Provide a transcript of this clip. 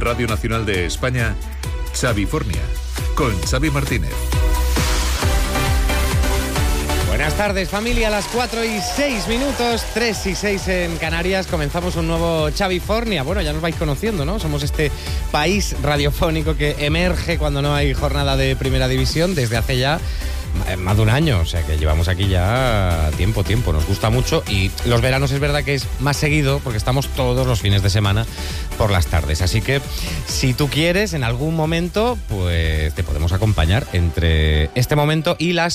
Radio Nacional de España, Xavifornia, con Xavi Martínez. Buenas tardes, familia, a las 4:06, 3:06 en Canarias. Comenzamos un nuevo Xavifornia. Bueno, ya nos vais conociendo, ¿no? Somos este país radiofónico que emerge cuando no hay jornada de primera división desde hace ya más de un año. O sea que llevamos aquí ya tiempo. Nos gusta mucho y los veranos es verdad que es más seguido porque estamos todos los fines de semana por las tardes. Así que si tú quieres, en algún momento, pues te podemos acompañar entre este momento y las